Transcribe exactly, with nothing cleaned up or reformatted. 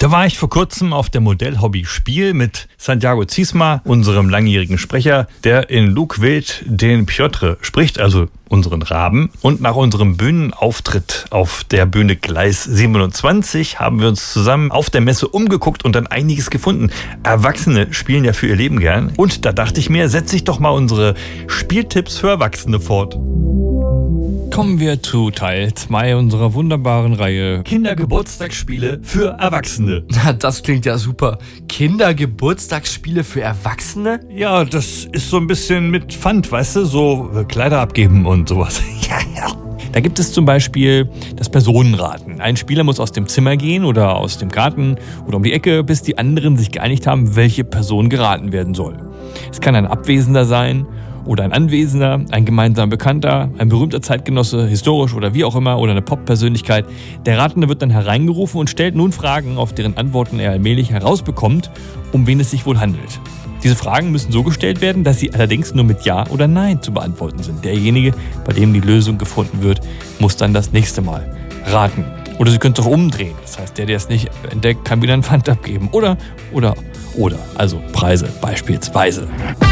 Da war ich vor kurzem auf der Modell-Hobby Spiel mit Santiago Ziesma, unserem langjährigen Sprecher, der in Luc Wild den Piotr spricht, also unseren Raben. Und nach unserem Bühnenauftritt auf der Bühne Gleis siebenundzwanzig haben wir uns zusammen auf der Messe umgeguckt und dann einiges gefunden. Erwachsene spielen ja für ihr Leben gern. Und da dachte ich mir, setze ich doch mal unsere Spieltipps für Erwachsene fort. Kommen wir zu Teil zwei unserer wunderbaren Reihe Kindergeburtstagsspiele für Erwachsene. Na, das klingt ja super. Kindergeburtstagsspiele für Erwachsene? Ja, das ist so ein bisschen mit Pfand, weißt du, so Kleider abgeben und sowas. Ja, ja. Da gibt es zum Beispiel das Personenraten. Ein Spieler muss aus dem Zimmer gehen oder aus dem Garten oder um die Ecke, bis die anderen sich geeinigt haben, welche Person geraten werden soll. Es kann ein Abwesender sein oder ein Anwesender, ein gemeinsamer Bekannter, ein berühmter Zeitgenosse, historisch oder wie auch immer, oder eine Pop-Persönlichkeit. Der Ratende wird dann hereingerufen und stellt nun Fragen, auf deren Antworten er allmählich herausbekommt, um wen es sich wohl handelt. Diese Fragen müssen so gestellt werden, dass sie allerdings nur mit Ja oder Nein zu beantworten sind. Derjenige, bei dem die Lösung gefunden wird, muss dann das nächste Mal raten. Oder Sie können es auch umdrehen. Das heißt, der, der es nicht entdeckt, kann wieder ein Pfand abgeben. Oder, oder, oder. Also Preise beispielsweise.